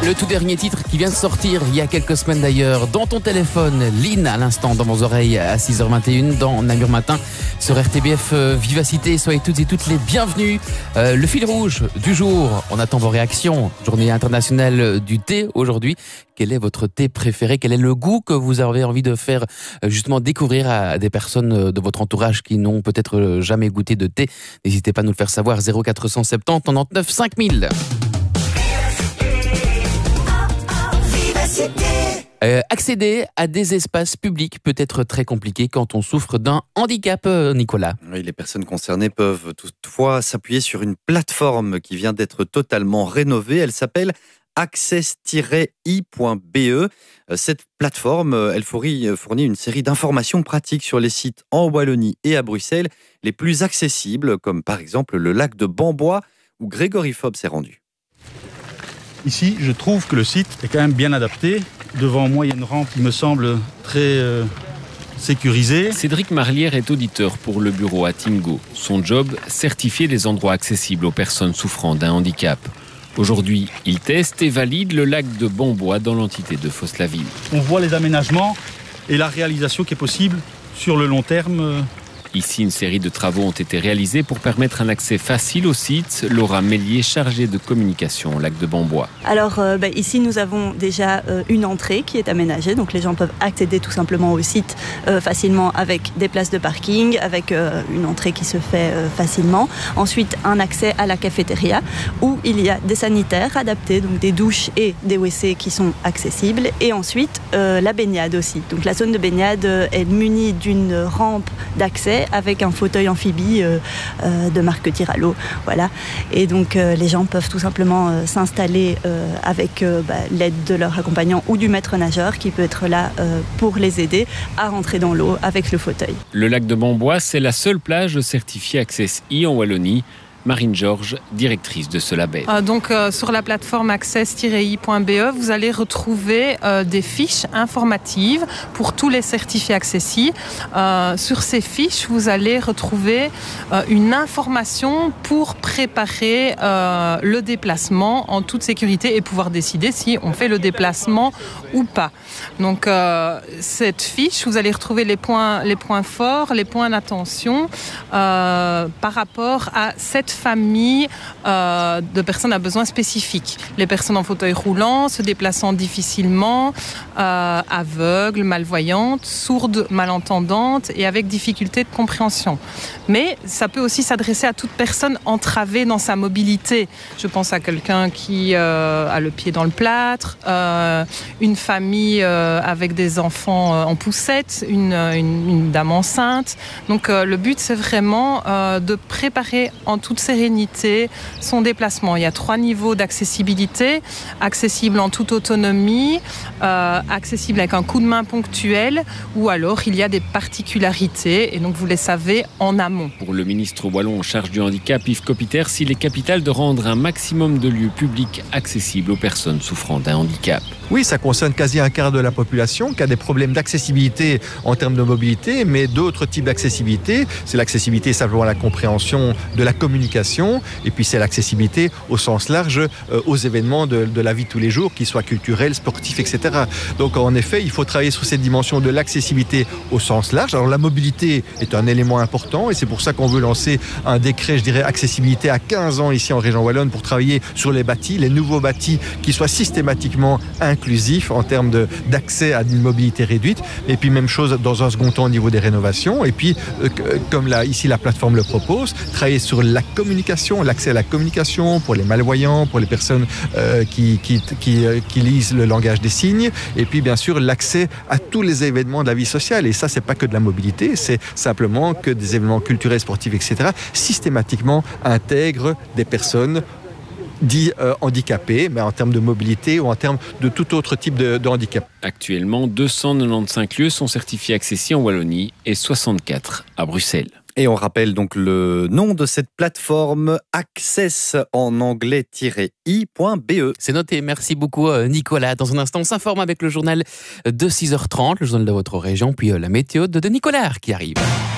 Le tout dernier titre qui vient de sortir il y a quelques semaines d'ailleurs. Dans ton téléphone, Lynn à l'instant dans vos oreilles à 6h21 dans Namur Matin sur RTBF Vivacité. Soyez toutes et toutes les bienvenus. Le fil rouge du jour, on attend vos réactions. Journée internationale du thé aujourd'hui. Quel est votre thé préféré? Quel est le goût que vous avez envie de faire justement découvrir à des personnes de votre entourage qui n'ont peut-être jamais goûté de thé? N'hésitez pas à nous le faire savoir. 0470 99 5000. Accéder à des espaces publics peut être très compliqué quand on souffre d'un handicap, Nicolas. Oui, les personnes concernées peuvent toutefois s'appuyer sur une plateforme qui vient d'être totalement rénovée. Elle s'appelle access-i.be. Cette plateforme, elle fournit une série d'informations pratiques sur les sites en Wallonie et à Bruxelles, les plus accessibles, comme par exemple le lac de Bambois, où Grégory Fobb s'est rendu. Ici, je trouve que le site est quand même bien adapté. Devant moi, il y a une rampe qui me semble très sécurisée. Cédric Marlière est auditeur pour le bureau à Tingo. Son job, certifier les endroits accessibles aux personnes souffrant d'un handicap. Aujourd'hui, il teste et valide le lac de Bambois dans l'entité de Fosse-la-Ville. On voit les aménagements et la réalisation qui est possible sur le long terme. Ici, une série de travaux ont été réalisés pour permettre un accès facile au site. Laura Mélier, chargée de communication au lac de Bambois. Alors ici, nous avons déjà une entrée qui est aménagée. Donc les gens peuvent accéder tout simplement au site facilement avec des places de parking, avec une entrée qui se fait facilement. Ensuite, un accès à la cafétéria où il y a des sanitaires adaptés, donc des douches et des WC qui sont accessibles. Et ensuite, la baignade aussi. Donc la zone de baignade est munie d'une rampe d'accès avec un fauteuil amphibie de marque Tiralo. Voilà. Et donc les gens peuvent tout simplement s'installer avec l'aide de leur accompagnant ou du maître nageur qui peut être là pour les aider à rentrer dans l'eau avec le fauteuil. Le lac de Bambois, c'est la seule plage certifiée Access-i en Wallonie. Marine Georges, directrice de ce label. Sur la plateforme access-i.be, vous allez retrouver des fiches informatives pour tous les certifiés Access-i. Sur ces fiches, vous allez retrouver une information pour préparer le déplacement en toute sécurité et pouvoir décider si on fait le déplacement ou pas. Donc cette fiche, vous allez retrouver les points forts, les points d'attention par rapport à cette famille de personnes à besoins spécifiques. Les personnes en fauteuil roulant, se déplaçant difficilement, aveugles, malvoyantes, sourdes, malentendantes et avec difficulté de compréhension. Mais ça peut aussi s'adresser à toute personne entravée dans sa mobilité. Je pense à quelqu'un qui a le pied dans le plâtre, une famille avec des enfants en poussette, une dame enceinte. Donc le but, c'est vraiment de préparer en toute sérénité son déplacement. Il y a 3 niveaux d'accessibilité. Accessible en toute autonomie, accessible avec un coup de main ponctuel, ou alors il y a des particularités, et donc vous les savez en amont. Pour le ministre wallon en charge du handicap, Yves Copiter, il est capital de rendre un maximum de lieux publics accessibles aux personnes souffrant d'un handicap. Oui, ça concerne quasi un quart de la population qui a des problèmes d'accessibilité en termes de mobilité, mais d'autres types d'accessibilité. C'est l'accessibilité simplement à la compréhension de la communication, et puis c'est l'accessibilité au sens large aux événements de la vie de tous les jours, qu'ils soient culturels, sportifs, etc. Donc en effet, il faut travailler sur cette dimension de l'accessibilité au sens large. Alors la mobilité est un élément important, et c'est pour ça qu'on veut lancer un décret, je dirais, accessibilité à 15 ans ici en région wallonne pour travailler sur les bâtis, les nouveaux bâtis qui soient systématiquement inclusif en termes d'accès à une mobilité réduite. Et puis même chose dans un second temps au niveau des rénovations. Et puis comme ici la plateforme le propose, travailler sur la communication, l'accès à la communication pour les malvoyants, pour les personnes qui lisent le langage des signes. Et puis bien sûr l'accès à tous les événements de la vie sociale. Et ça, c'est pas que de la mobilité, c'est simplement que des événements culturels, sportifs, etc. systématiquement intègrent des personnes dits handicapés, mais en termes de mobilité ou en termes de tout autre type de handicap. Actuellement, 295 lieux sont certifiés Access-i en Wallonie et 64 à Bruxelles. Et on rappelle donc le nom de cette plateforme, access en anglais-i.be. C'est noté, merci beaucoup Nicolas. Dans un instant, on s'informe avec le journal de 6h30, le journal de votre région, puis la météo de Nicolas qui arrive.